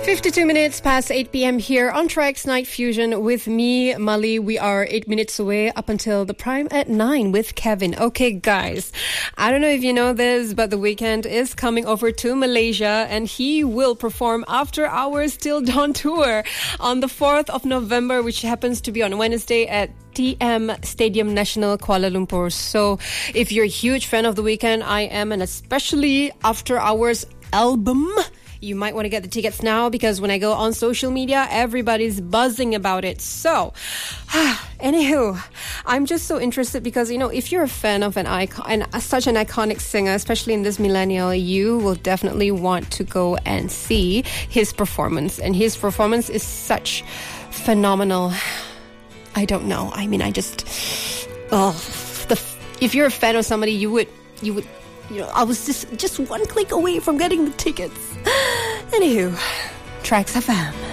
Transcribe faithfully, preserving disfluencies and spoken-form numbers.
fifty-two minutes past eight p.m. here on Trax Night Fusion with me, Mali. We are eight minutes away up until the prime at nine with Kevin. Okay, guys, I don't know if you know this, but The Weeknd is coming over to Malaysia and he will perform After Hours Till Dawn tour on the fourth of November, which happens to be on Wednesday at T M Stadium National, Kuala Lumpur. So if you're a huge fan of The Weeknd, I am, and especially After Hours album, you might want to get the tickets now because when I go on social media, everybody's buzzing about it. So, anywho, I'm just so interested because, you know, if you're a fan of an icon, and such an iconic singer, especially in this millennial, you will definitely want to go and see his performance. And his performance is such phenomenal. I don't know. I mean, I just, oh, the, if you're a fan of somebody, you would, you would, you know, I was just just one click away from getting the tickets. Anywho, Trax F M.